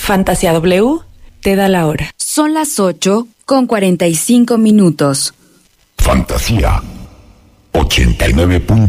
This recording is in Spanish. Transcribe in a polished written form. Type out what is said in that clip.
Fantasía W te da la hora. Son las 8:45. Fantasía 89.